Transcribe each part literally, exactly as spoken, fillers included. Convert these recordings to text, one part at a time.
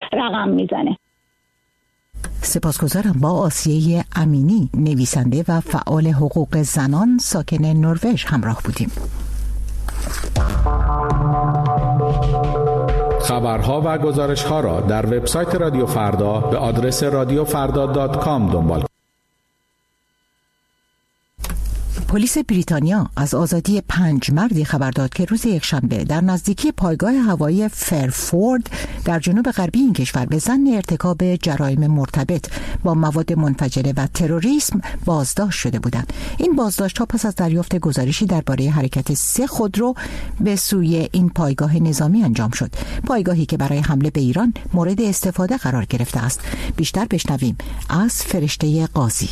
رقم میزنه. سپاسگزارم. با آسیه امینی، نویسنده و فعال حقوق زنان ساکن نروژ همراه بودیم. خبرها و گزارش‌ها را در وبسایت رادیو فردا به آدرس رادیو فردا دات کام دنبال کنید. پلیس بریتانیا از آزادی پنج مردی خبر داد که روز یکشنبه در نزدیکی پایگاه هوایی فرفورد در جنوب غربی این کشور به ظن ارتکاب جرایم مرتبط با مواد منفجره و تروریسم بازداشت شده بودند. این بازداشت‌ها پس از دریافت گزارشی درباره حرکت سه خودرو به سوی این پایگاه نظامی انجام شد. پایگاهی که برای حمله به ایران مورد استفاده قرار گرفته است. بیشتر بشنویم از فرشته قاضی.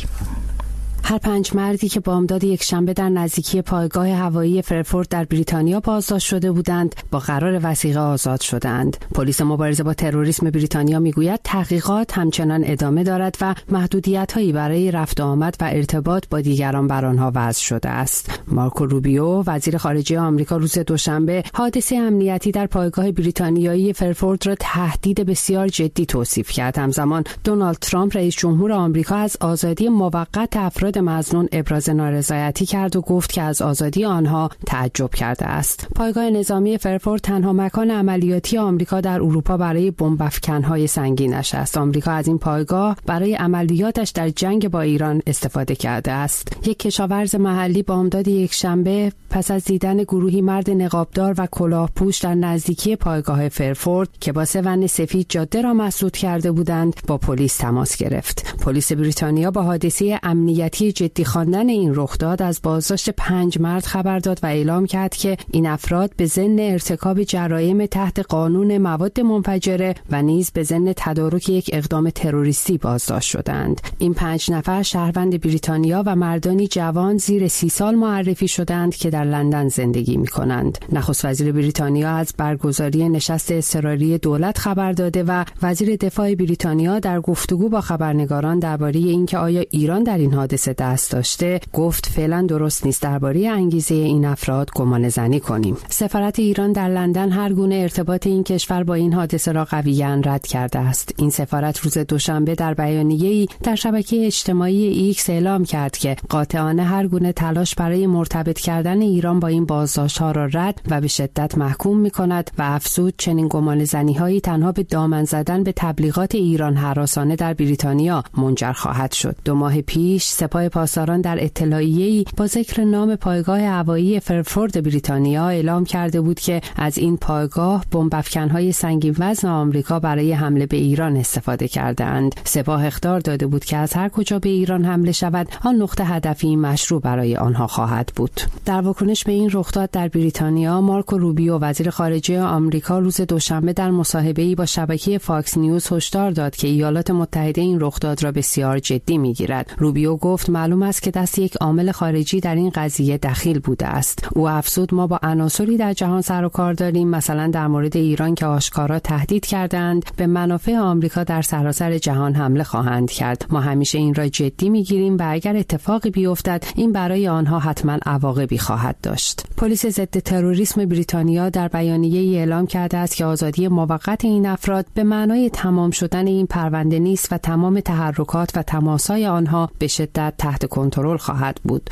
هر پنج مردی که بامداد یک شنبه در نزدیکی پایگاه هوایی فرفورد در بریتانیا بازداشت شده بودند با قرار وثیقه آزاد شدند. پلیس مبارزه با تروریسم بریتانیا میگوید تحقیقات همچنان ادامه دارد و محدودیت‌هایی برای رفت و آمد و ارتباط با دیگران بر آنها وضع شده است. مارکو روبیو وزیر خارجه آمریکا روز دوشنبه حادثه امنیتی در پایگاه بریتانیایی فرفورد را تهدید بسیار جدی توصیف کرد. همزمان دونالد ترامپ رئیس جمهور آمریکا از آزادی موقت افراد مظنون ابراز نارضایتی کرد و گفت که از آزادی آنها تعجب کرده است. پایگاه نظامی فرفورد تنها مکان عملیاتی آمریکا در اروپا برای بمب افکن‌های سنگینش است. آمریکا از این پایگاه برای عملیاتش در جنگ با ایران استفاده کرده است. یک کشاورز محلی بامداد یک شنبه پس از دیدن گروهی مرد نقابدار و کلاهپوش در نزدیکی پایگاه فرفورد که با سه ون سفید جاده را مسدود کرده بودند با پلیس تماس گرفت. پلیس بریتانیا با حادثه امنیتی جدی خواندن این رخداد از بازداشت پنج مرد خبر داد و اعلام کرد که این افراد به ضمن ارتکاب جرایم تحت قانون مواد منفجره و نیز به ضمن تدارک یک اقدام تروریستی بازداشت شدند. این پنج نفر شهروند بریتانیا و مردانی جوان زیر سی سال معرفی شدند که در لندن زندگی می‌کنند. نخست وزیر بریتانیا از برگزاری نشست اضطراری دولت خبر داده و وزیر دفاع بریتانیا در گفتگو با خبرنگاران درباره اینکه آیا ایران در این حادثه دست داشته گفت فعلا درست نیست درباره انگیزه این افراد گمان زنی کنیم. سفارت ایران در لندن هر گونه ارتباط این کشور با این حادثه را قویاً رد کرده است. این سفارت روز دوشنبه در بیانیه‌ای در شبکه اجتماعی ایکس اعلام کرد که قاطعانه هر گونه تلاش برای مرتبط کردن ایران با این بازداشت‌ها را رد و به شدت محکوم می‌کند و افزود چنین گمان زنی‌هایی تنها به دامن زدن به تبلیغات ایران هراسانه در بریتانیا منجر خواهد شد. دو ماه پیش سپاه پاسداران در اطلاعیه‌ای با ذکر نام پایگاه هوایی فرفورد بریتانیا اعلام کرده بود که از این پایگاه بمب افکن‌های سنگین وزن آمریکا برای حمله به ایران استفاده کردند. سپاه اخطار داده بود که از هر کجا به ایران حمله شود آن نقطه هدفی مشروع برای آنها خواهد بود. در واکنش به این رخداد در بریتانیا، مارکو روبیو وزیر خارجه آمریکا روز دوشنبه در مصاحبه‌ای با شبکه فاکس نیوز هشدار داد که ایالات متحده این رخداد را بسیار جدی می‌گیرد. روبیو گفت معلوم است که دست یک عامل خارجی در این قضیه دخیل بوده است. او افزود ما با عناصری در جهان سر و کار داریم، مثلا در مورد ایران که آشکارا تهدید کردند به منافع آمریکا در سراسر جهان حمله خواهند کرد. ما همیشه این را جدی می‌گیریم و اگر اتفاقی بیفتد این برای آنها حتما عواقبی خواهد داشت. پلیس ضد تروریسم بریتانیا در بیانیه‌ای اعلام کرده است که آزادی موقت این افراد به معنای تمام شدن این پرونده نیست و تمام تحرکات و تماس‌های آنها به شدت تحت کنترل خواهد بود.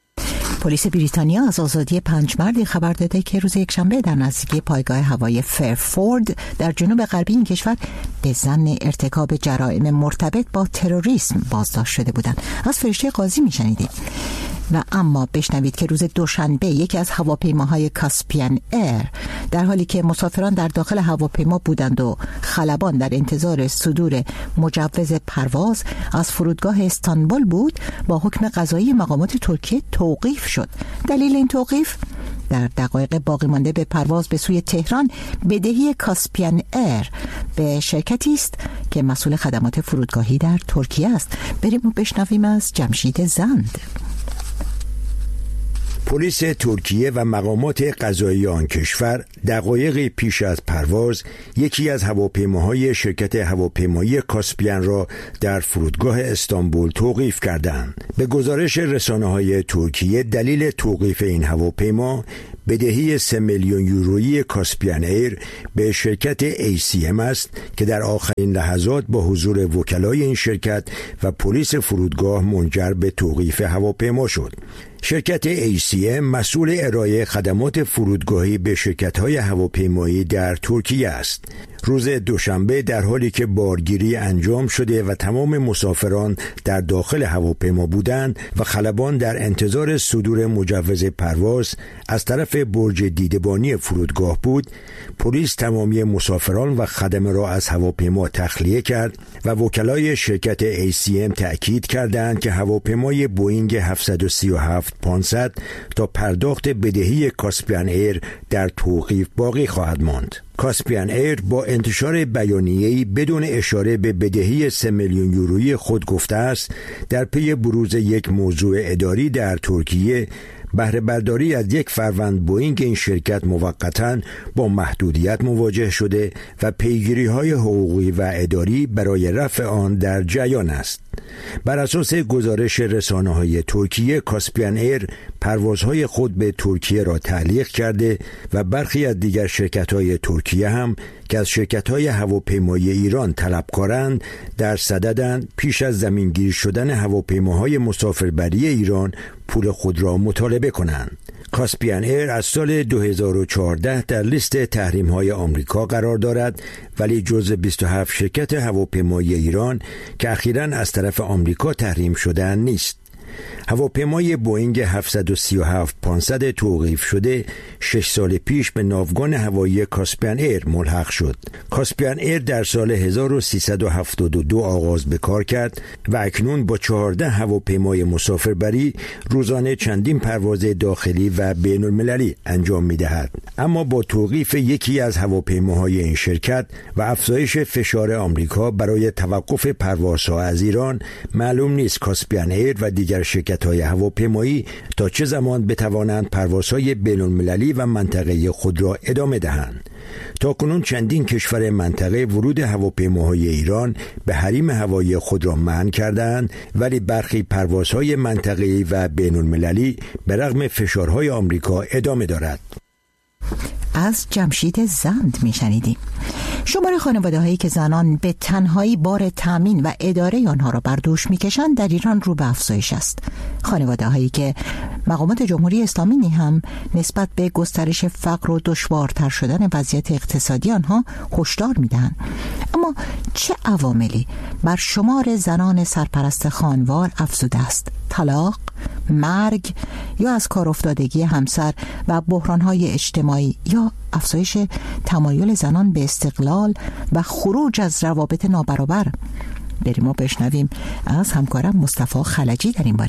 پلیس بریتانیا از آزادی پنج مردی خبر داده که روز یکشنبه در نزدیکی پایگاه هوایی فرفورد در جنوب غربی این کشور به ظن ارتکاب جرایم مرتبط با تروریسم بازداشت شده بودند. از فرشته قاضی میشنیدید. و اما بشنوید که روز دوشنبه یکی از هواپیماهای کاسپیان ایر در حالی که مسافران در داخل هواپیما بودند و خلبان در انتظار صدور مجوز پرواز از فرودگاه استانبول بود، با حکم قضایی مقامات ترکیه توقیف شد. دلیل این توقیف در دقایق باقی مانده به پرواز به سوی تهران بدهی کاسپیان ایر به شرکتی است که مسئول خدمات فرودگاهی در ترکیه است. بریم و بشنویم از جمشید زند. پلیس ترکیه و مقامات قضایی آن کشور دقایقی پیش از پرواز یکی از هواپیماهای شرکت هواپیمایی کاسپیان را در فرودگاه استانبول توقیف کردند. به گزارش رسانه‌های ترکیه دلیل توقیف این هواپیما بدهی سه میلیون یورویی کاسپیان ایر به شرکت ای سی ام است که در آخرین لحظات با حضور وکلای این شرکت و پلیس فرودگاه منجر به توقیف هواپیما شد. شرکت ای سی ام مسئول ارائه خدمات فرودگاهی به شرکت‌های هواپیمایی در ترکیه است. روز دوشنبه در حالی که بارگیری انجام شده و تمام مسافران در داخل هواپیما بودند و خلبان در انتظار صدور مجوز پرواز از طرف برج دیدبانی فرودگاه بود، پلیس تمامی مسافران و خدمه را از هواپیما تخلیه کرد و وکلای شرکت ای سی ام تأکید کردند که هواپیمای بوئینگ هفتصد و سی و هفت پانصد تا پرداخت بدهی کاسپیان ایر در توقیف باقی خواهد ماند. کاسپیان ایر با انتشار بیانیه‌ای بدون اشاره به بدهی سه میلیون یورویی خود گفته است در پی بروز یک موضوع اداری در ترکیه بهره برداری از یک فروند بوئینگ این شرکت موقتاً با محدودیت مواجه شده و پیگیری‌های حقوقی و اداری برای رفع آن در جریان است. بر اساس گزارش رسانه‌های ترکیه، کاسپیان ایر پروازهای خود به ترکیه را تعلیق کرده و برخی از دیگر شرکت‌های ترکیه هم که از شرکت‌های هواپیمایی ایران طلبکارند در صددند پیش از زمینگیر شدن هواپیماهای مسافربری ایران پول خود را مطالبه کنند. کاسپیان ایر از سال دو هزار و چهارده در لیست تحریم‌های آمریکا قرار دارد، ولی جزو بیست و هفت شرکت هواپیمایی ایران که اخیراً از طرف آمریکا تحریم شدن نیست. هواپیمای بوئینگ هفتصد و سی و هفت پانصد توقیف شده شش سال پیش به ناوگان هوایی کاسپیان ایر ملحق شد. کاسپیان ایر در سال هزار و سیصد و هفتاد و دو آغاز به کار کرد و اکنون با چهارده هواپیمای مسافربری روزانه چندین پرواز داخلی و بین المللی انجام می دهد. اما با توقیف یکی از هواپیماهای این شرکت و افزایش فشار آمریکا برای توقف پروازها از ایران، معلوم نیست کاسپیان ایر و دیگر شرکت‌های هواپیمایی تا چه زمان بتوانند پروازهای بین‌المللی و منطقه‌ای خود را ادامه دهند. تاکنون چندین کشور منطقه ورود هواپیماهای ایران به حریم هوایی خود را منع کردند، ولی برخی پروازهای منطقه‌ای و بین‌المللی به رغم فشارهای آمریکا ادامه دارد. از جمشید زند میشنیدیم. شمار خانواده هایی که زنان به تنهایی بار تامین و اداره آنها را بر دوش میکشند در ایران رو به افزایش است. خانواده هایی که مقامات جمهوری اسلامی هم نسبت به گسترش فقر و دشوارتر شدن وضعیت اقتصادی آنها هشدار میدهند. اما چه عواملی بر شمار زنان سرپرست خانوار افزوده است؟ طلاق، مرگ یا از کار افتادگی همسر و بحران‌های اجتماعی یا افزایش تمایل زنان به استقلال و خروج از روابط نابرابر؟ بریم و بشنویم از همکارم مصطفی خلجی در این باره.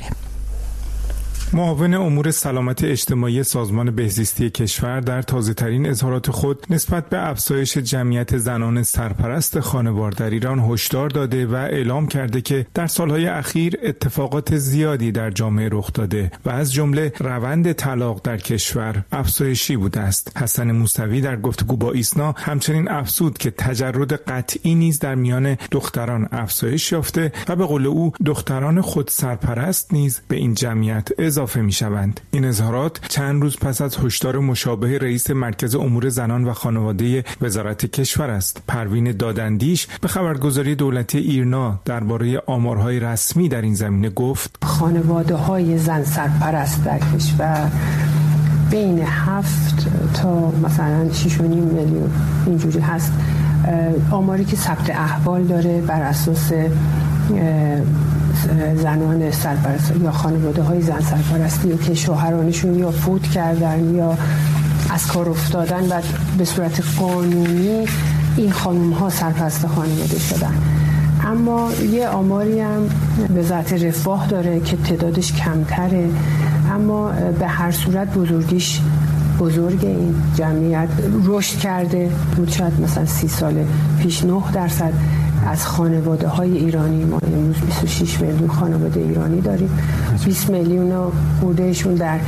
معاون امور سلامت اجتماعی سازمان بهزیستی کشور در تازه‌ترین اظهارات خود نسبت به افزایش جمعیت زنان سرپرست خانوار در ایران هشدار داده و اعلام کرده که در سالهای اخیر اتفاقات زیادی در جامعه رخ داده و از جمله روند طلاق در کشور افزایشی بوده است. حسن موسوی در گفتگو با ایسنا همچنین افزود که تجرد قطعی نیز در میان دختران افزایش یافته و به قول او دختران خود سرپرست نیز به این جمعیت اضافه می شوند. این اظهارات چند روز پس از هشدار مشابه رئیس مرکز امور زنان و خانواده وزارت کشور است. پروین دادندیش به خبرگزاری دولتی ایرنا درباره آمارهای رسمی در این زمینه گفت: خانواده‌های زن سرپرست در کشور بین هفت تا مثلا شش و نیم میلیون اینجوری هست. آماری که ثبت احوال داره بر اساس زنان سرپرست یا خانواده های زن سرپرستی که شوهرانشون یا فوت کردن یا از کار افتادن و به صورت قانونی این خانم ها سرپرست خانواده شدن. اما یه آماری هم وزارت رفاه داره که تعدادش کمتره، اما به هر صورت بزرگیش بزرگ این جمعیت رشد کرده بود. شاید مثلا سی سال پیش نه درصد از خانواده های ایرانی، ما امروز بیست و شش میلیون خانواده ایرانی داریم، بیست میلیون خوردهشون در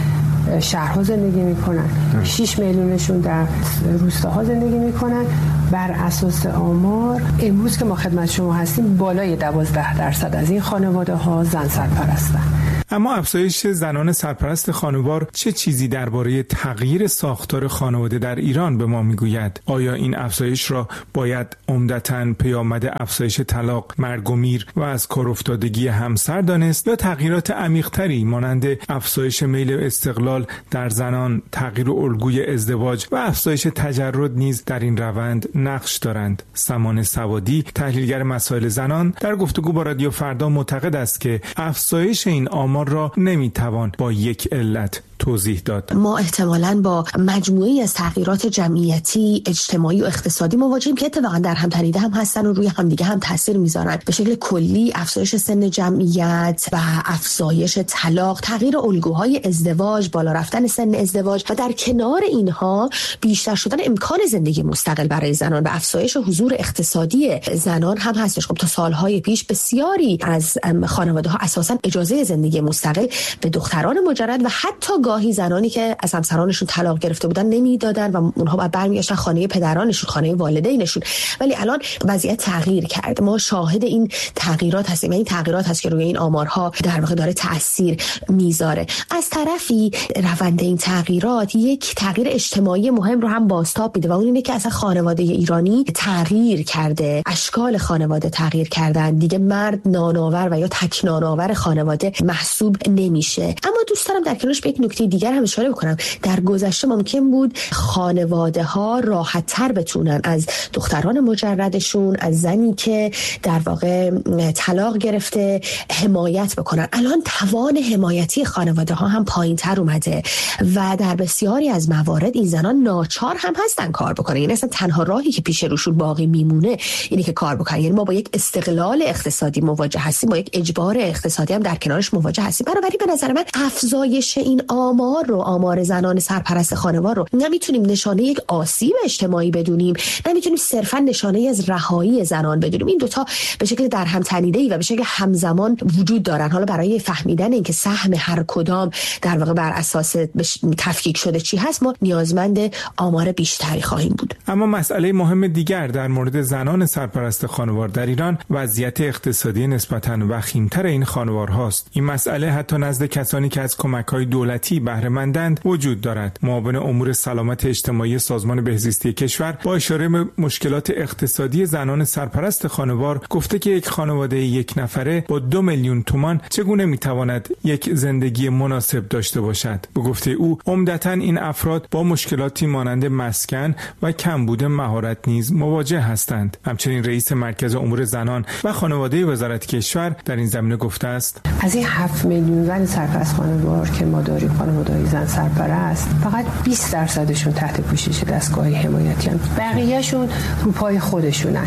شهرها زندگی میکنن، شش میلیونشون در روستاها زندگی میکنن. بر اساس آمار امروز که ما خدمت شما هستیم بالای دوازده درصد از این خانواده ها زن سرپرستن. اما افزایش زنان سرپرست خانوار چه چیزی درباره تغییر ساختار خانواده در ایران به ما میگوید؟ آیا این افزایش را باید عمدتاً پیامد افزایش طلاق، مرگ و میر و از کار افتادگی همسر دانست یا تغییرات عمیق‌تری مانند افزایش میل استقلال در زنان، تغییر الگوی ازدواج و افزایش تجرد نیز در این روند نقش دارند؟ سمان سوادی، تحلیلگر مسائل زنان، در گفتگو با رادیو فردا معتقد است که افزایش این آمار را نمیتوان با یک علت توضیح داد. ما احتمالاً با مجموعه‌ای از تغییرات جمعیتی، اجتماعی و اقتصادی مواجهیم که اتفاقاً در هم تنیده هم هستن و روی همدیگه هم تاثیر میذارن. به شکل کلی افزایش سن جمعیت و افزایش طلاق، تغییر الگوهای ازدواج، بالا رفتن سن ازدواج و در کنار اینها بیشتر شدن امکان زندگی مستقل برای زنان و افزایش حضور اقتصادی زنان هم هستش. خب تا سالهای پیش بسیاری از خانواده‌ها اساساً اجازه زندگی مستقل به دختران مجرد و حتی گاهی زنانی که از همسرانشون طلاق گرفته بودن نمیدادن و اونها بعد برمیگشتن خانه پدرانشون، خانه والدینشون. ولی الان وضعیت تغییر کرد. ما شاهد این تغییرات هستیم. این تغییرات هست که روی این آمارها در واقع داره تأثیر میذاره. از طرفی روند این تغییرات یک تغییر اجتماعی مهم رو هم بازتاب میده و اون اینه که اصلا خانواده ایرانی تغییر کرده. اشکال خانواده تغییر کردن. دیگه مرد نانآور و یا تک نانآور خانواده محسوب نمیشه. اما دوست دارم در کنارش به یک نکته دیگر هم اشاره بکنم. در گذشته ممکن بود خانواده ها راحت تر بتونن از دختران مجردشون، از زنی که در واقع طلاق گرفته حمایت بکنن. الان توان حمایتی خانواده ها هم پایین تر اومده و در بسیاری از موارد این زنان ناچار هم هستن کار بکنن. یعنی اصلا تنها راهی که پیش روشون باقی میمونه اینه که کار بکنن. یعنی ما با یک استقلال اقتصادی مواجه هستیم، با یک اجبار اقتصادی هم در کنارش مواجه هستیم. بنابراین به نظر من افزایش این آمار رو، آمار زنان سرپرست خانوار رو نمیتونیم نشانه یک آسیب اجتماعی بدونیم، نمیتونیم صرفا نشانه از رهایی زنان بدونیم. این دوتا به شکل در هم تنیده‌ای و به شکل همزمان وجود دارن. حالا برای فهمیدن اینکه سهم هر کدام در واقع بر اساس تفکیک شده چی هست، ما نیازمند آمار بیشتری خواهیم بود. اما مسئله مهم دیگر در مورد زنان سرپرست خانوار در ایران وضعیت اقتصادی نسبتاً وخیم‌تر این خانوارهاست. این مسئله حتی نزد کسانی که از کمک‌های دولتی بهره مندند وجود دارد. معاون امور سلامت اجتماعی سازمان بهزیستی کشور با اشاره به مشکلات اقتصادی زنان سرپرست خانوار گفته که یک خانواده یک نفره با دو میلیون تومان چگونه میتواند یک زندگی مناسب داشته باشد. به گفته او عمدتاً این افراد با مشکلاتی مانند مسکن و کمبود مهارت نیز مواجه هستند. همچنین رئیس مرکز امور زنان و خانواده وزارت کشور در این زمینه گفته است: از این هفت میلیون زن سرپرست خانوار که ما داریم، خانواده‌های زن سرپرست، فقط بیست درصدشون تحت پوشش دستگاه حمایتی هستند. بقیه‌شون رو پای خودشونن.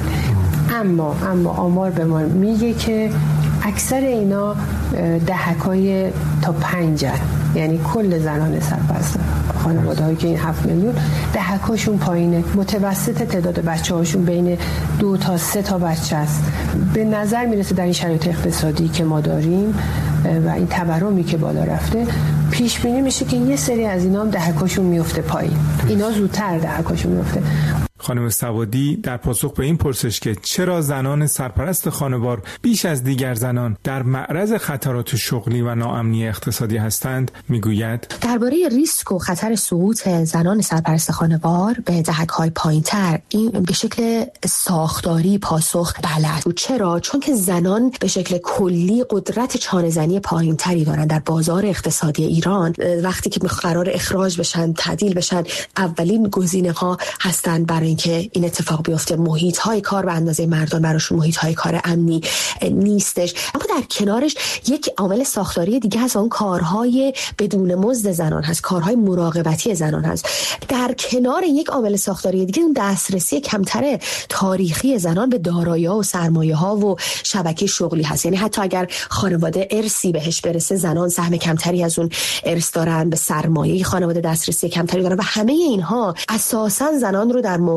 اما اما آمار به ما میگه که اکثر اینا دهکای تا پنجن. یعنی کل زنان سرپرست خانواده هایی که این هفت میلیون دهکاشون پایینه. متوسط تعداد بچه هاشون بین دو تا سه تا بچه است. به نظر میرسه در این شرایط اقتصادی که ما داریم و این تورمی که بالا رفته، پیش بینی میشه که یه سری از اینا هم دهکاشون میفته پایین. اینا زودتر دهکاشون میفته. خانم سوادی در پاسخ به این پرسش که چرا زنان سرپرست خانوار بیش از دیگر زنان در معرض خطرات شغلی و ناامنی اقتصادی هستند میگوید: درباره ریسک و خطر سقوط زنان سرپرست خانوار به دهک‌های پایین‌تر این به شکل ساختاری پاسخ بله. چرا؟ چون که زنان به شکل کلی قدرت چانه‌زنی پایین‌تری دارند در بازار اقتصادی ایران. وقتی که قرار اخراج بشن، تعدیل بشن، اولین گزینه‌ها هستند برای اینکه این اتفاق بیفته. محیط های کار به اندازه مردان براشون محیط های کار امنی نیستش. اما در کنارش یک عامل ساختاری دیگه هست، اون کارهای بدون مزد زنان هست، کارهای مراقبتی زنان هست. در کنار یک عامل ساختاری دیگه اون دسترسی کمتر تاریخی زنان به دارایی‌ها و سرمایه‌ها و شبکه شغلی هست. یعنی حتی اگر خانواده ارثی بهش برسه، زنان سهم کمتری از اون ارث دارن، به سرمایه خانواده دسترسی کمتری دارن و همه اینها اساساً زنان رو در موقع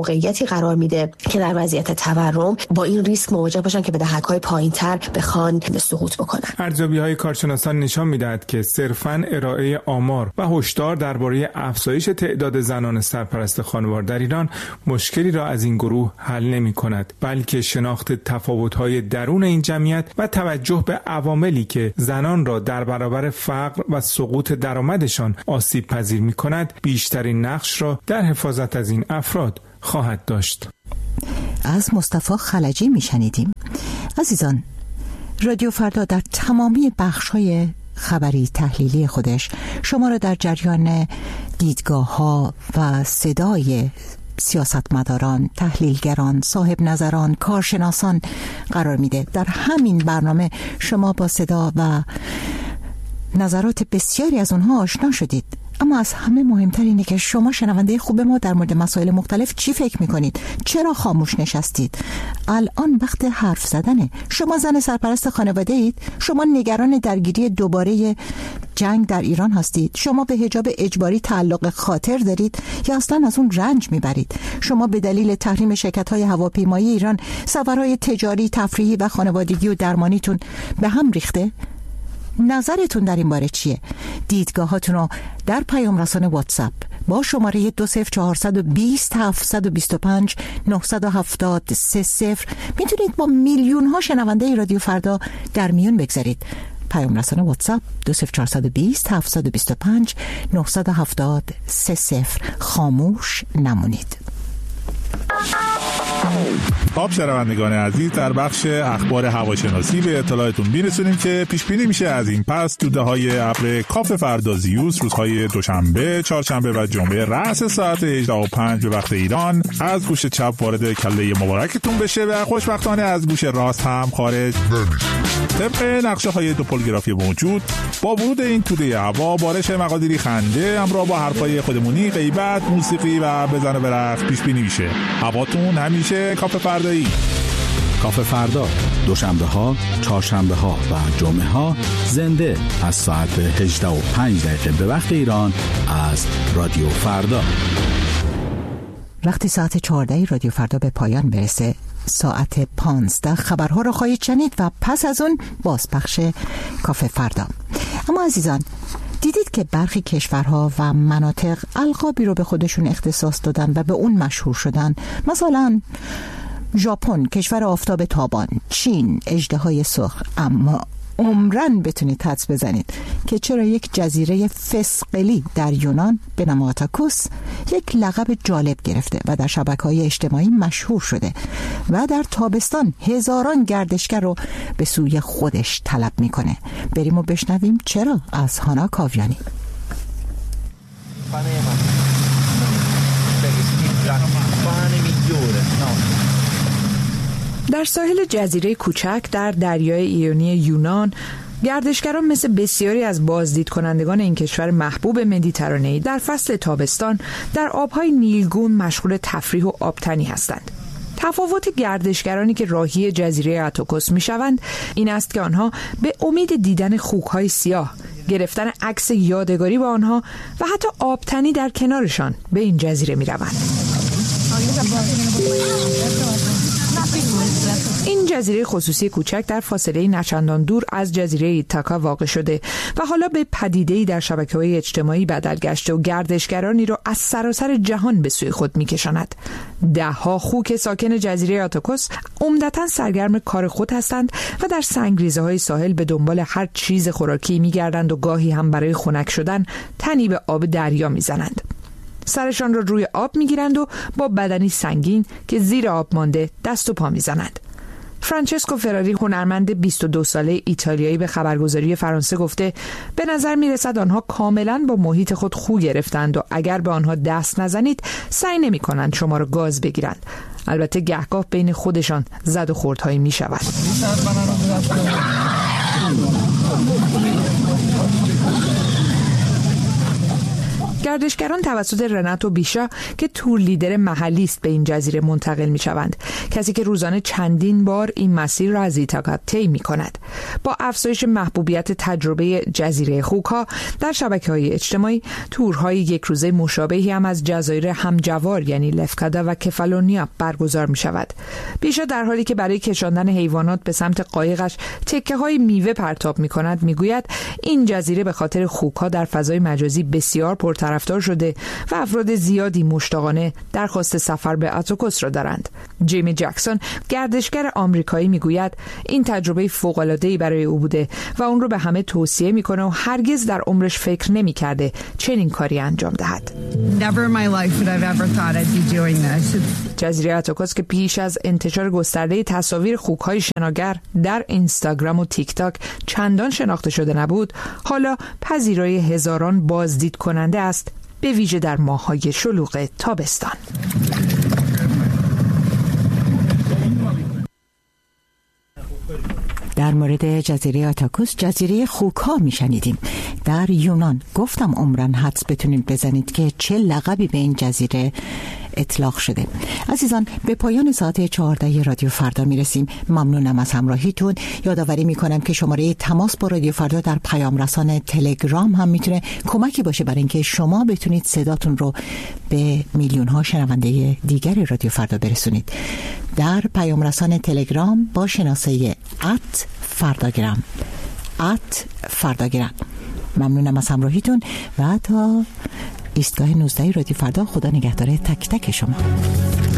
موقعیتی قرار میده که در وضعیت تورم با این ریسک مواجه باشن که به دهک‌های پایین‌تر بخوان سقوط بکنن. ارزیابی‌های کارشناسان نشان می‌دهد که صرفاً ارائه آمار و هشدار درباره افزایش تعداد زنان سرپرست خانوار در ایران مشکلی را از این گروه حل نمی‌کند، بلکه شناخت تفاوت‌های درون این جمعیت و توجه به عواملی که زنان را در برابر فقر و سقوط درآمدشان آسیب پذیر می‌کند بیشترین نقش را در حفاظت از این افراد خواهد داشت. از مصطفی خلجی میشنیدیم. عزیزان، رادیو فردا در تمامی بخش‌های خبری تحلیلی خودش شما را در جریان دیدگاه‌ها و صدای سیاستمداران، تحلیلگران، صاحب نظران، کارشناسان قرار میده. در همین برنامه شما با صدا و نظرات بسیاری از اونها آشنا شدید. اما از همه مهمتر اینه که شما شنونده خوب ما در مورد مسائل مختلف چی فکر میکنید؟ چرا خاموش نشستید؟ الان وقت حرف زدنه. شما زن سرپرست خانواده اید؟ شما نگران درگیری دوباره جنگ در ایران هستید؟ شما به حجاب اجباری تعلق خاطر دارید یا اصلا از اون رنج میبرید؟ شما به دلیل تحریم شرکت‌های هواپیمایی ایران سفرهای تجاری، تفریحی و خانوادگی و درمانیتون به هم ریخته؟ نظرتون در این باره چیه؟ دیدگاهاتون رو در پیام رسان واتساپ با شماره دو صفر چهارصد و بیست هفتصد و بیست و پنج نهصد و هفتاد سه صفر میتونید با میلیون ها شنونده رادیو فردا در میون بگذارید. پیام رسان واتساپ دو صفر چهارصد و بیست هفتصد و بیست و پنج نهصد و هفتاد سه صفر. خاموش نمونید. خب شنوندگان عزیز، در بخش اخبار هواشناسی به اطلاعتون میرسونیم که پیش بینی میشه از این پس توده‌های ابر کاف فردا زیوس روزهای دوشنبه، چهارشنبه و جمعه رأس ساعت هجده و پنج به وقت ایران از گوش چپ وارد کله مبارکتون بشه و خوشبختانه از گوش راست هم خارج نمیشه. طبق نقشه‌های توپولوگرافی موجود با ورود این توده هوا بارش مقادیری خنده همراه با حرفای خودمونی، غیبت، موسیقی و بزن و برقص پیش بینی میشه. هواتون همیشه کاف فردایی. کاف فردا دوشنبه ها، چهارشنبه ها و جمعه ها زنده از ساعت هجده و پنج دقیقه به وقت ایران از رادیو فردا. وقتی ساعت چهارده رادیو فردا به پایان برسه، ساعت پانزده خبرها رو خواهید شنید و پس از اون بازپخش کاف فردا. اما عزیزان، دیدید که برخی کشورها و مناطق القابی رو به خودشون اختصاص دادن و به اون مشهور شدن. مثلا ژاپن، کشور آفتاب تابان، چین، اژدهای سرخ. اما عمرن بتونید حدس بزنید که چرا یک جزیره فسقلی در یونان به نام آتاکوس یک لقب جالب گرفته و در شبکه‌های اجتماعی مشهور شده و در تابستان هزاران گردشگر رو به سوی خودش طلب میکنه. بریم و بشنویم چرا از هانا کاویانی. در ساحل جزیره کوچک در دریای ایونی یونان، گردشگران مثل بسیاری از بازدید کنندگان این کشور محبوب مدیترانه‌ای در فصل تابستان در آبهای نیلگون مشغول تفریح و آبتنی هستند. تفاوت گردشگرانی که راهی جزیره آتاکوس میشوند این است که آنها به امید دیدن خوک‌های سیاه، گرفتن عکس یادگاری با آنها و حتی آبتنی در کنارشان به این جزیره میروند. این جزیره خصوصی کوچک در فاصله نچندان دور از جزیره ایتاکا واقع شده و حالا به پدیده‌ای در شبکه‌های اجتماعی بدل گشته و گردشگرانی را از سراسر جهان به سوی خود می‌کشاند. ده‌ها خوک ساکن جزیره آتاکوس عمدتاً سرگرم کار خود هستند و در سنگریزه‌های ساحل به دنبال هر چیز خوراکی می‌گردند و گاهی هم برای خنک شدن تنی به آب دریا می‌زنند. سرشان را روی آب می‌گیرند و با بدنی سنگین که زیر آب مانده دست و پا می‌زنند. فرانچسکو فراری، هنرمند بیست و دو ساله ایتالیایی، به خبرگزاری فرانسه گفته به نظر می‌رسد آنها کاملاً با محیط خود خو گرفتند و اگر به آنها دست نزنید سعی نمی‌کنند شما را گاز بگیرند. البته گهگاه بین خودشان زد و خوردهایی می‌شود. گردشگران توسط رناتو بیشا که تور لیدر محلی است به این جزیره منتقل می شوند، کسی که روزانه چندین بار این مسیر را از ایتاکا طی می کند. با افزایش محبوبیت تجربه جزیره خوک‌ها در شبکه‌های اجتماعی، تورهای یک روزه مشابهی هم از جزایر همجوار یعنی لفکادا و کفالونیا برگزار می شود. بیشا در حالی که برای کشاندن حیوانات به سمت قایقش تکه‌های میوه پرتاب می کند میگوید این جزیره به خاطر خوک‌ها در فضای مجازی بسیار پرطرفدار شده و افراد زیادی مشتاقانه درخواست سفر به اتوکوس را دارند. جیمی جکسون گردشگر آمریکایی میگوید این تجربه فوق‌العاده‌ای برای او بوده و اون رو به همه توصیه میکنه و هرگز در عمرش فکر نمی‌کرده چنین کاری انجام دهد. جزیره اتوکوس که پیش از انتشار گسترده تصاویر خوک‌های شناگر در اینستاگرام و تیک تاک چندان شناخته شده نبود، حالا پذیرای هزاران بازدید کننده است، به ویژه در ماه‌های شلوغ تابستان. در مورد جزیره آتاکوس، جزیره خوک‌ها میشنیدیم. در یونان گفتم عمرن حدس بتونید بزنید که چه لقبی به این جزیره اطلاق شده. عزیزان، به پایان ساعت چهارده رادیو فردا میرسیم. ممنونم از همراهیتون. یادآوری میکنم که شماره تماس با رادیو فردا در پیام رسان تلگرام هم میتونه کمکی باشه برای اینکه شما بتونید صداتون رو به میلیون ها شنونده دیگر رادیو فردا برسونید. در پیام رسان تلگرام با شناسه ات فرداگرام ات فرداگرام. ممنونم از همراهیتون و تا ایستگاه نوزده رادیو فردا. خدا نگهدار تک تک شما.